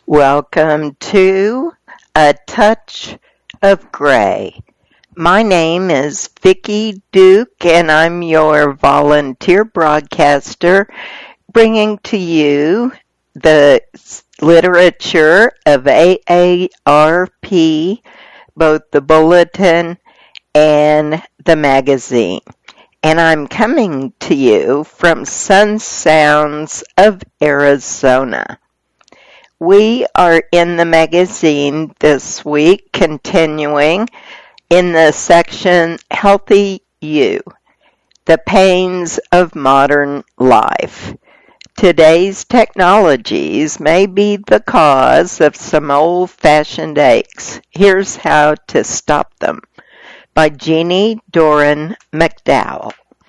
Welcome to A Touch of Gray. My name is Vicki Duke and I'm your volunteer broadcaster bringing to you the literature of AARP, both the bulletin and the magazine. And I'm coming to you from Sun Sounds of Arizona. We are in the magazine this week, continuing in the section Healthy You, the Pains of Modern Life. Today's technologies may be the cause of some old-fashioned aches. Here's how to stop them, by Jeannie Doran McDowell.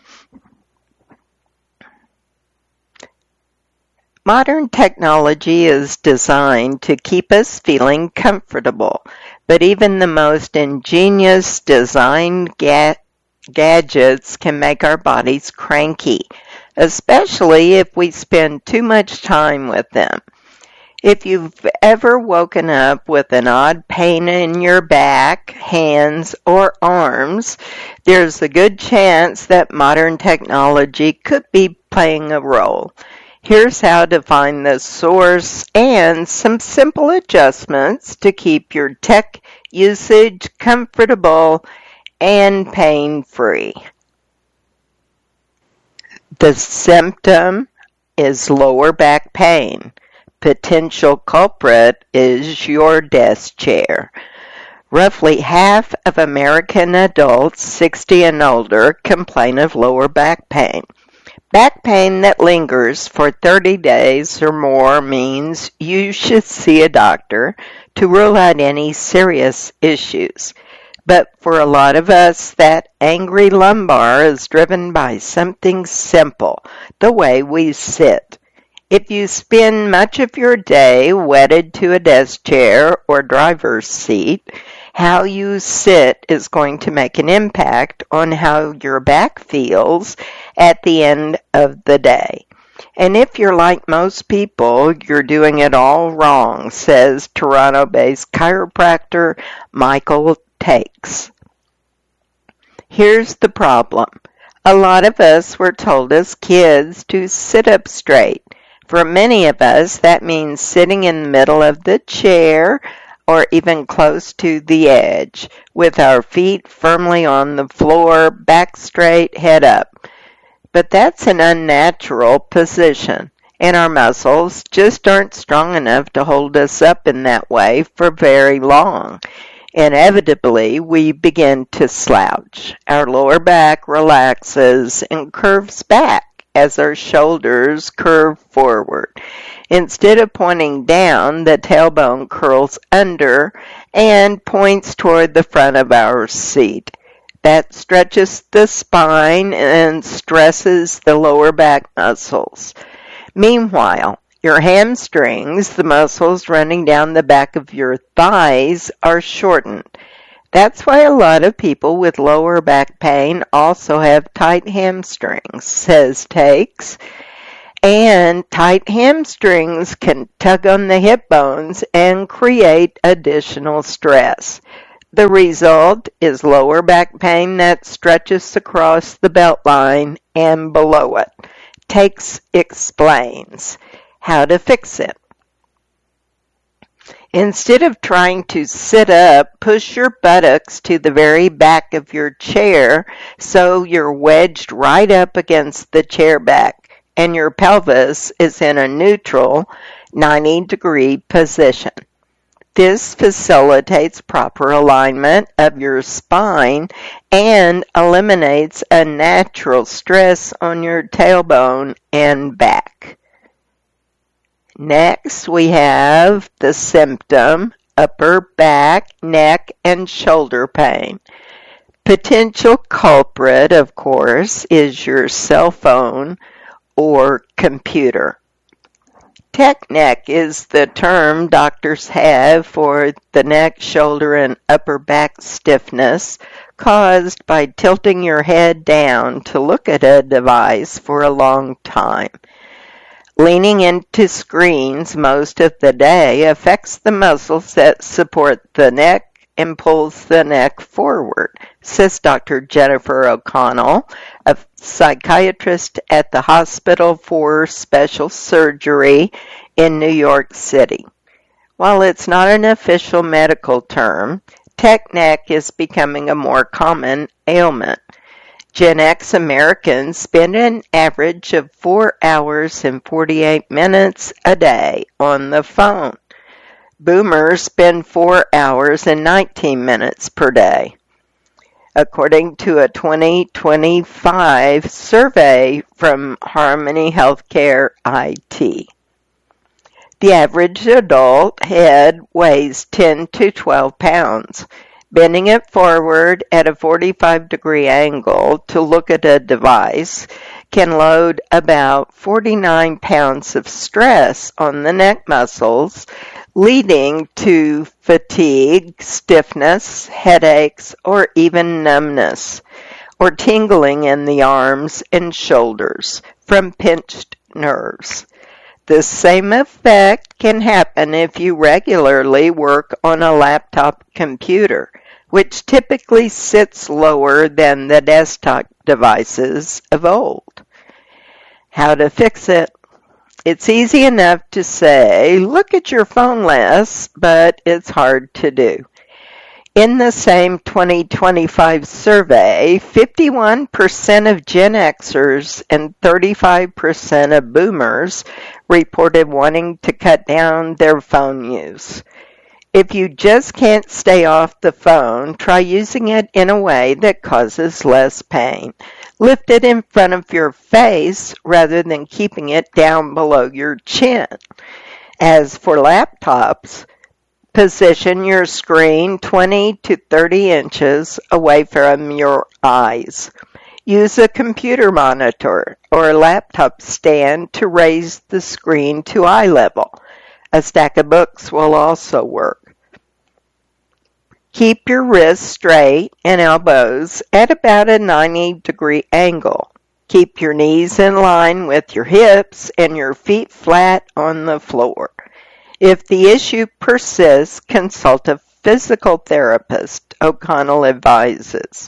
Modern technology is designed to keep us feeling comfortable, but even the most ingenious designed gadgets can make our bodies cranky, especially if we spend too much time with them. If you've ever woken up with an odd pain in your back, hands, or arms, there's a good chance that modern technology could be playing a role. Here's how to find the source and some simple adjustments to keep your tech usage comfortable and pain-free. The symptom is lower back pain. Potential culprit is your desk chair. Roughly half of American adults 60 and older complain of lower back pain. Back pain that lingers for 30 days or more means you should see a doctor to rule out any serious issues. But for a lot of us, that angry lumbar is driven by something simple, the way we sit. If you spend much of your day wedded to a desk chair or driver's seat, how you sit is going to make an impact on how your back feels at the end of the day. And if you're like most people, you're doing it all wrong, says Toronto-based chiropractor Michael Takes. Here's the problem. A lot of us were told as kids to sit up straight. For many of us, that means sitting in the middle of the chair or even close to the edge, with our feet firmly on the floor, back straight, head up. But that's an unnatural position, and our muscles just aren't strong enough to hold us up in that way for very long. Inevitably, we begin to slouch. Our lower back relaxes and curves back as our shoulders curve forward. Instead of pointing down, the tailbone curls under and points toward the front of our seat. That stretches the spine and stresses the lower back muscles. Meanwhile, your hamstrings, the muscles running down the back of your thighs, are shortened. That's why a lot of people with lower back pain also have tight hamstrings, says Takes. And tight hamstrings can tug on the hip bones and create additional stress. The result is lower back pain that stretches across the belt line and below it. Takes explains how to fix it. Instead of trying to sit up, push your buttocks to the very back of your chair so you're wedged right up against the chair back and your pelvis is in a neutral 90-degree position. This facilitates proper alignment of your spine and eliminates unnatural stress on your tailbone and back. Next, we have the symptom, upper back, neck, and shoulder pain. Potential culprit, of course, is your cell phone or computer. Tech neck is the term doctors have for the neck, shoulder, and upper back stiffness caused by tilting your head down to look at a device for a long time. Leaning into screens most of the day affects the muscles that support the neck and pulls the neck forward, says Dr. Jennifer O'Connell, a psychiatrist at the Hospital for Special Surgery in New York City. While it's not an official medical term, tech neck is becoming a more common ailment. Gen X Americans spend an average of 4 hours and 48 minutes a day on the phone. Boomers spend 4 hours and 19 minutes per day, according to a 2025 survey from Harmony Healthcare IT. The average adult head weighs 10 to 12 pounds. Bending it forward at a 45-degree angle to look at a device can load about 49 pounds of stress on the neck muscles, leading to fatigue, stiffness, headaches, or even numbness, or tingling in the arms and shoulders from pinched nerves. The same effect can happen if you regularly work on a laptop computer, which typically sits lower than the desktop devices of old. How to fix it? It's easy enough to say, look at your phone less, but it's hard to do. In the same 2025 survey, 51% of Gen Xers and 35% of Boomers reported wanting to cut down their phone use. If you just can't stay off the phone, try using it in a way that causes less pain. Lift it in front of your face rather than keeping it down below your chin. As for laptops, position your screen 20 to 30 inches away from your eyes. Use a computer monitor or a laptop stand to raise the screen to eye level. A stack of books will also work. Keep your wrists straight and elbows at about a 90-degree angle. Keep your knees in line with your hips and your feet flat on the floor. If the issue persists, consult a physical therapist, O'Connell advises.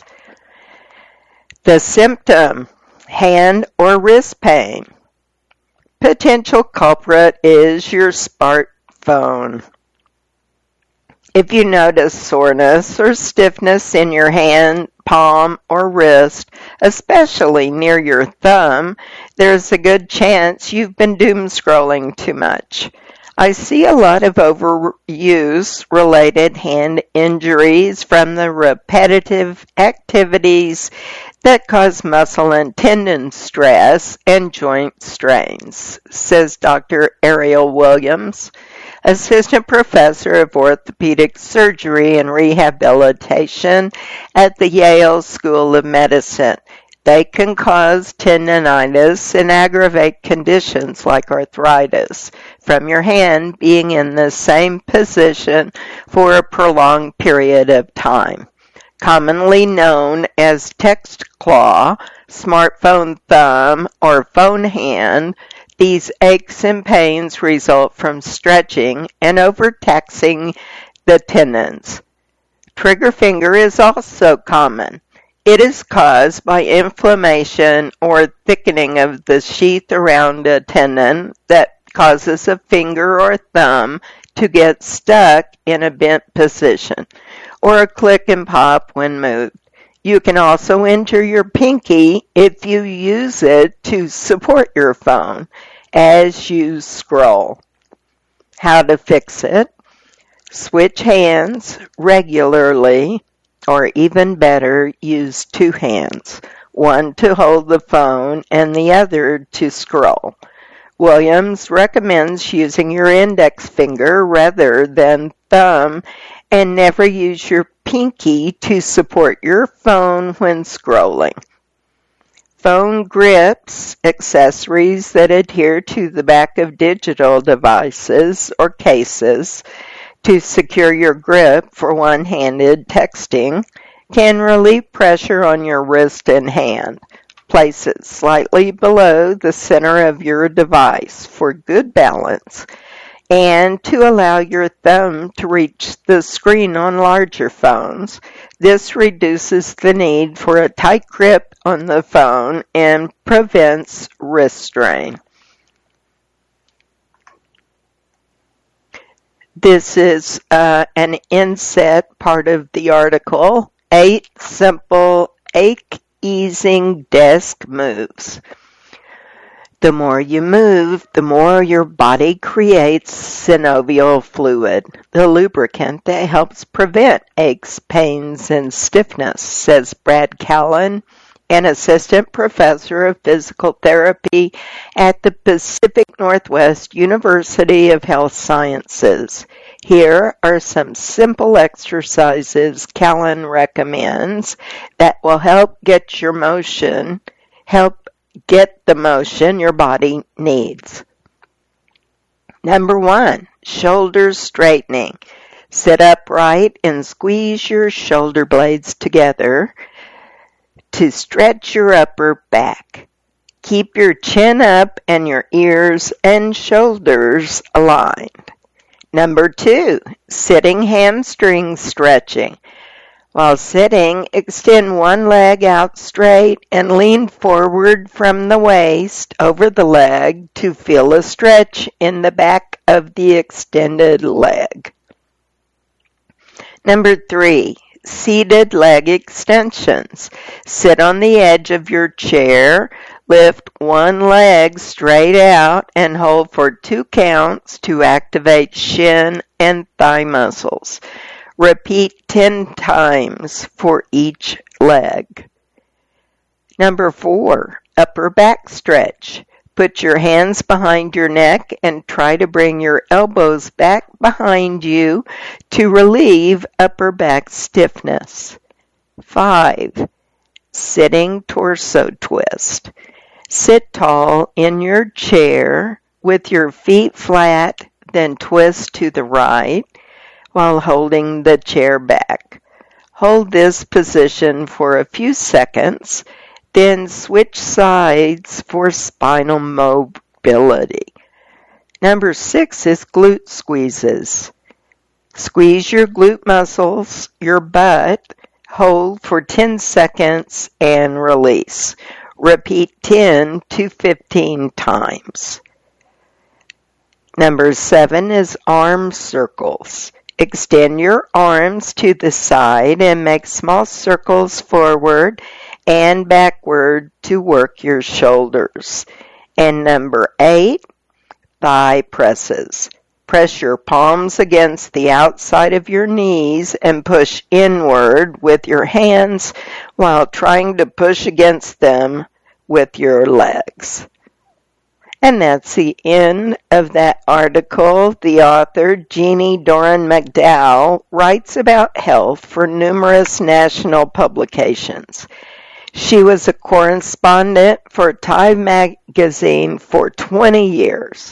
The symptom, hand or wrist pain. Potential culprit is your smartphone. If you notice soreness or stiffness in your hand, palm, or wrist, especially near your thumb, there's a good chance you've been doom scrolling too much. I see a lot of overuse-related hand injuries from the repetitive activities that cause muscle and tendon stress and joint strains, says Dr. Ariel Williams, assistant professor of orthopedic surgery and rehabilitation at the Yale School of Medicine. They can cause tendinitis and aggravate conditions like arthritis from your hand being in the same position for a prolonged period of time. Commonly known as text claw, smartphone thumb, or phone hand, these aches and pains result from stretching and overtaxing the tendons. Trigger finger is also common. It is caused by inflammation or thickening of the sheath around a tendon that causes a finger or thumb to get stuck in a bent position, or a click and pop when moved. You can also injure your pinky if you use it to support your phone as you scroll. How to fix it? Switch hands regularly, or even better, use two hands, one to hold the phone and the other to scroll. Williams recommends using your index finger rather than thumb, and never use your pinky to support your phone when scrolling. Phone grips, accessories that adhere to the back of digital devices or cases to secure your grip for one-handed texting, can relieve pressure on your wrist and hand. Place it slightly below the center of your device for good balance and to allow your thumb to reach the screen on larger phones. This reduces the need for a tight grip on the phone and prevents wrist strain. This is an inset part of the article, 8 simple ache-easing desk moves. The more you move, the more your body creates synovial fluid, the lubricant that helps prevent aches, pains, and stiffness, says Brad Callen, an assistant professor of physical therapy at the Pacific Northwest University of Health Sciences. Here are some simple exercises Callen recommends that will help get the motion your body needs. Number 1, shoulder straightening. Sit upright and squeeze your shoulder blades together to stretch your upper back. Keep your chin up and your ears and shoulders aligned. Number 2, sitting hamstring stretching. While sitting, extend one leg out straight and lean forward from the waist over the leg to feel a stretch in the back of the extended leg. Number 3, seated leg extensions. Sit on the edge of your chair, lift one leg straight out and hold for 2 counts to activate shin and thigh muscles. Repeat 10 times for each leg. Number 4, upper back stretch. Put your hands behind your neck and try to bring your elbows back behind you to relieve upper back stiffness. 5, sitting torso twist. Sit tall in your chair with your feet flat, then twist to the right while holding the chair back. Hold this position for a few seconds, then switch sides for spinal mobility. Number 6 is glute squeezes. Squeeze your glute muscles, your butt, hold for 10 seconds and release. Repeat 10 to 15 times. Number 7 is arm circles. Extend your arms to the side and make small circles forward and backward to work your shoulders. And number 8, thigh presses. Press your palms against the outside of your knees and push inward with your hands while trying to push against them with your legs. And that's the end of that article. The author, Jeannie Doran McDowell, writes about health for numerous national publications. She was a correspondent for Time magazine for 20 years.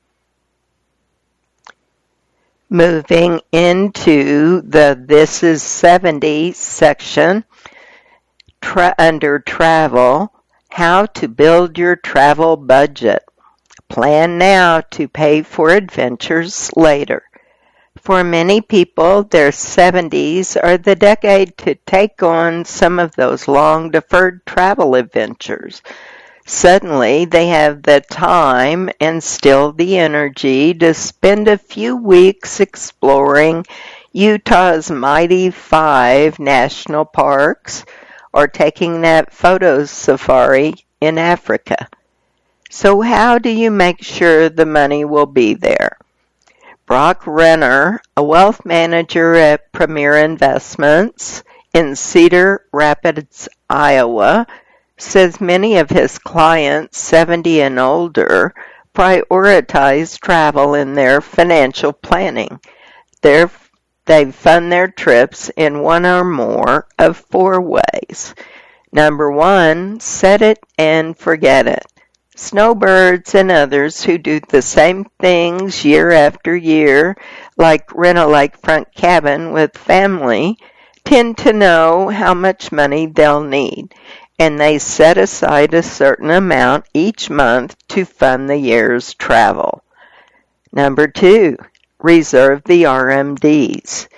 Moving into the This is 70 section, under travel, how to build your travel budget. Plan now to pay for adventures later. For many people, their 70s are the decade to take on some of those long-deferred travel adventures. Suddenly, they have the time and still the energy to spend a few weeks exploring Utah's mighty 5 national parks or taking that photo safari in Africa. So how do you make sure the money will be there? Brock Renner, a wealth manager at Premier Investments in Cedar Rapids, Iowa, says many of his clients, 70 and older, prioritize travel in their financial planning. They fund their trips in one or more of 4 ways. Number 1, set it and forget it. Snowbirds and others who do the same things year after year, like rent a lakefront cabin with family, tend to know how much money they'll need and they set aside a certain amount each month to fund the year's travel. Number 2, reserve the RMDs.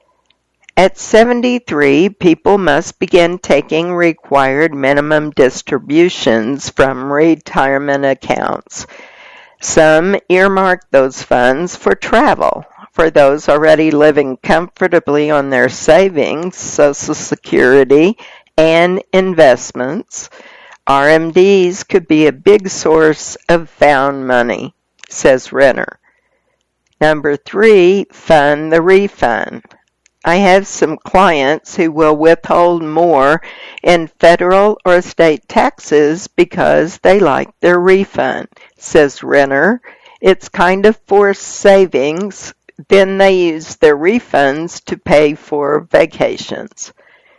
At 73, people must begin taking required minimum distributions from retirement accounts. Some earmark those funds for travel. For those already living comfortably on their savings, Social Security, and investments, RMDs could be a big source of found money, says Renner. Number 3, fund the refund. I have some clients who will withhold more in federal or state taxes because they like their refund, says Renner. It's kind of forced savings. Then they use their refunds to pay for vacations.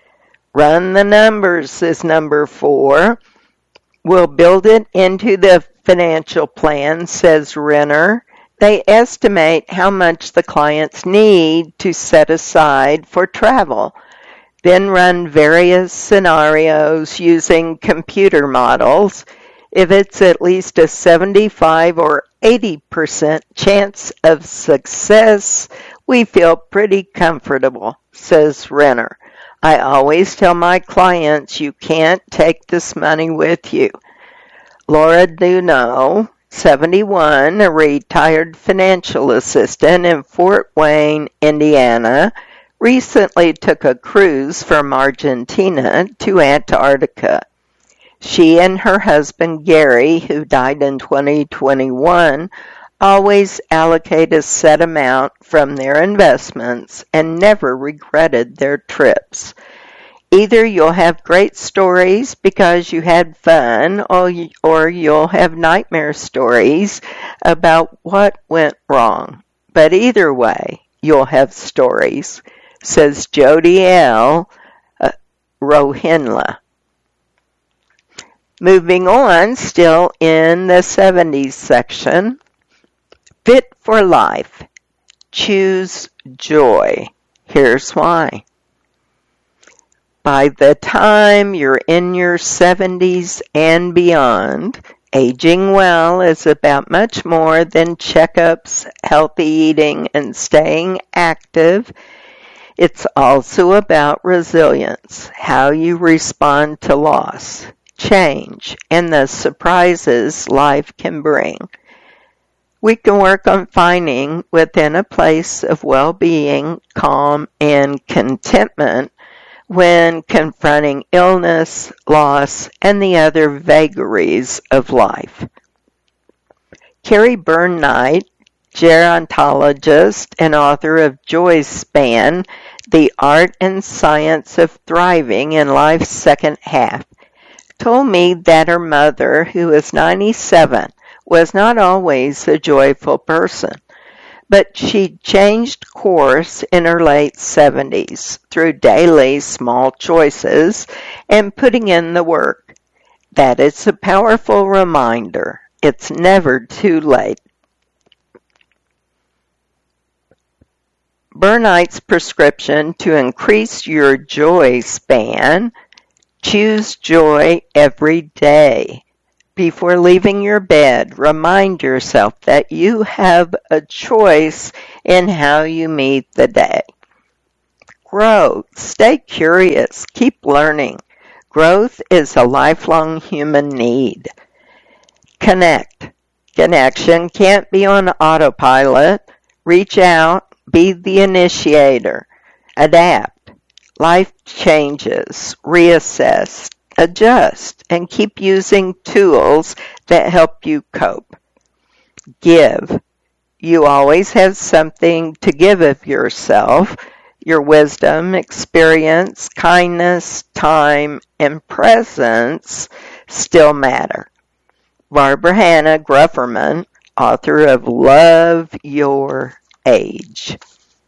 Run the numbers is number 4. We'll build it into the financial plan, says Renner. They estimate how much the clients need to set aside for travel, then run various scenarios using computer models. If it's at least a 75 or 80% chance of success, we feel pretty comfortable, says Renner. I always tell my clients you can't take this money with you. Laura Duno, 71, a retired financial assistant in Fort Wayne, Indiana, recently took a cruise from Argentina to Antarctica. She and her husband Gary, who died in 2021, always allocate a set amount from their investments and never regretted their trips. Either you'll have great stories because you had fun, or you'll have nightmare stories about what went wrong. But either way, you'll have stories, says Jody L. Rohinla. Moving on, still in the 70s section, Fit for Life. Choose joy. Here's why. By the time you're in your 70s and beyond, aging well is about much more than checkups, healthy eating, and staying active. It's also about resilience, how you respond to loss, change, and the surprises life can bring. We can work on finding within a place of well-being, calm, and contentment when confronting illness, loss, and the other vagaries of life. Carrie Byrne-Knight, gerontologist and author of Joy's Span, The Art and Science of Thriving in Life's Second Half, told me that her mother, who was 97, was not always a joyful person. But she changed course in her late 70s through daily small choices and putting in the work. That is a powerful reminder. It's never too late. Byrne-Knight's prescription to increase your joy span: choose joy every day. Before leaving your bed, remind yourself that you have a choice in how you meet the day. Grow. Stay curious. Keep learning. Growth is a lifelong human need. Connect. Connection can't be on autopilot. Reach out. Be the initiator. Adapt. Life changes. Reassess. Adjust, and keep using tools that help you cope. Give. You always have something to give of yourself. Your wisdom, experience, kindness, time, and presence still matter. Barbara Hannah Grufferman, author of Love Your Age.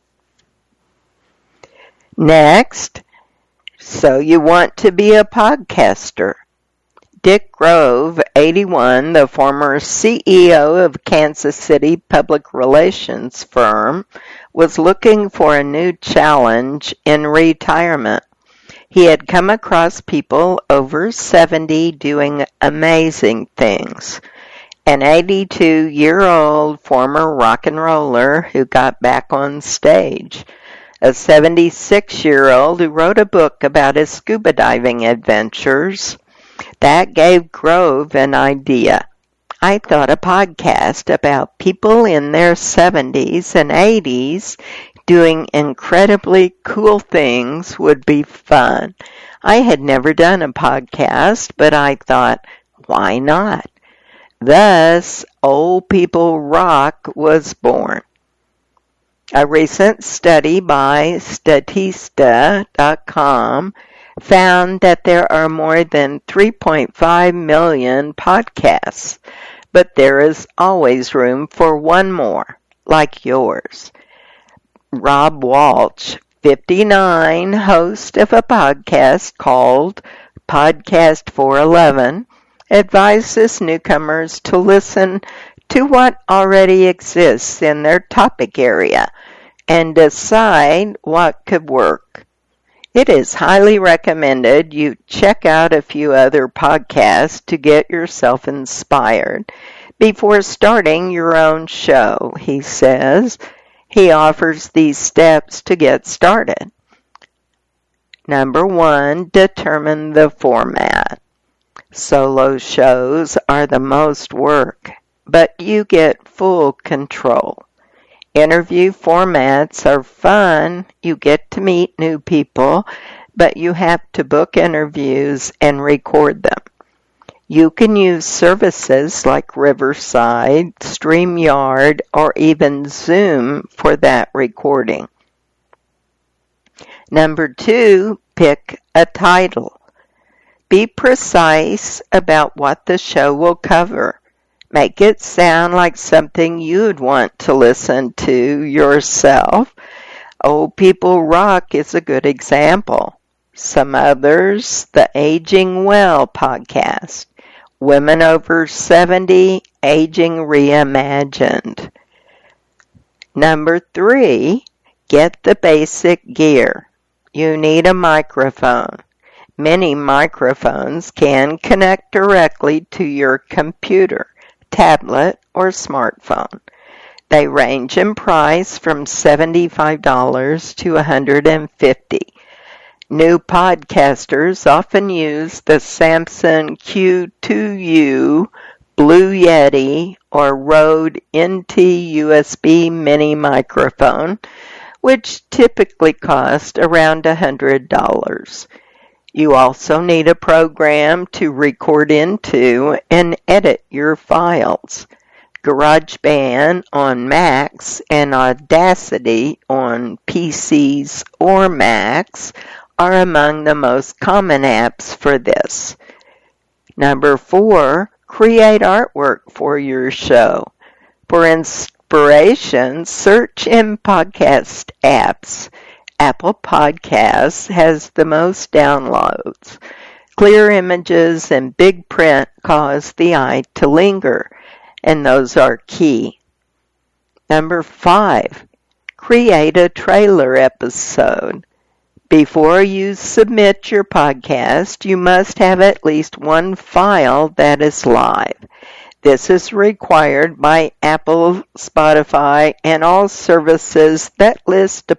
Next, so you want to be a podcaster. Dick Grove, 81, the former CEO of Kansas City public relations firm, was looking for a new challenge in retirement. He had come across people over 70 doing amazing things. An 82-year-old former rock and roller who got back on stage. A 76-year-old who wrote a book about his scuba diving adventures. That gave Grove an idea. I thought a podcast about people in their 70s and 80s doing incredibly cool things would be fun. I had never done a podcast, but I thought, why not? Thus, Old People Rock was born. A recent study by Statista.com found that there are more than 3.5 million podcasts, but there is always room for one more, like yours. Rob Walsh, 59, host of a podcast called Podcast 411, advises newcomers to listen to what already exists in their topic area and decide what could work. It is highly recommended you check out a few other podcasts to get yourself inspired before starting your own show, he says. He offers these steps to get started. Number 1, determine the format. Solo shows are the most work, but you get full control. Interview formats are fun. You get to meet new people, but you have to book interviews and record them. You can use services like Riverside, StreamYard, or even Zoom for that recording. Number 2, pick a title. Be precise about what the show will cover. Make it sound like something you'd want to listen to yourself. Old People Rock is a good example. Some others, the Aging Well podcast. Women Over 70, Aging Reimagined. Number 3, get the basic gear. You need a microphone. Many microphones can connect directly to your computer, tablet, or smartphone. They range in price from $75 to $150. New podcasters often use the Samson Q2U, Blue Yeti, or Rode NT USB mini microphone, which typically cost around $100. You also need a program to record into and edit your files. GarageBand on Macs and Audacity on PCs or Macs are among the most common apps for this. Number 4, create artwork for your show. For inspiration, search in podcast apps. Apple Podcasts has the most downloads. Clear images and big print cause the eye to linger, and those are key. Number 5, create a trailer episode. Before you submit your podcast, you must have at least one file that is live. This is required by Apple, Spotify, and all services that list a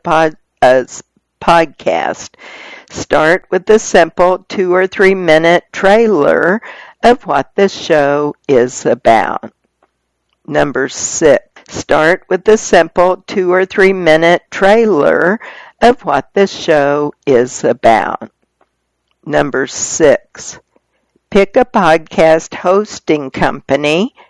podcast. Start with a simple 2 or 3 minute trailer of what the show is about. Number 6, start with a simple 2 or 3 minute trailer of what the show is about. Number 6, pick a podcast hosting company